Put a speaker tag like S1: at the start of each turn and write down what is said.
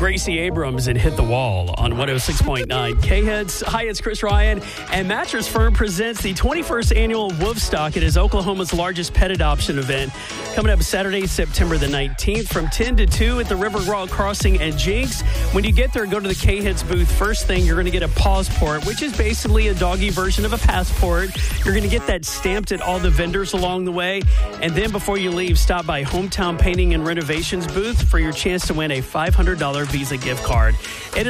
S1: Gracie Abrams and Hit the Wall on 106.9 K-Hits. Hi, it's Chris Ryan. And Mattress Firm presents the 21st annual Woofstock. It is Oklahoma's largest pet adoption event. Coming up Saturday, September the 19th from 10 to 2 at the River Rock Crossing and Jinx. When you get there, go to the K-Hits booth. First thing, you're going to get a Pawsport, which is basically a doggy version of a passport. You're going to get that stamped at all the vendors along the way. And then before you leave, stop by Hometown Painting and Renovations booth for your chance to win a $500 Visa gift card. It is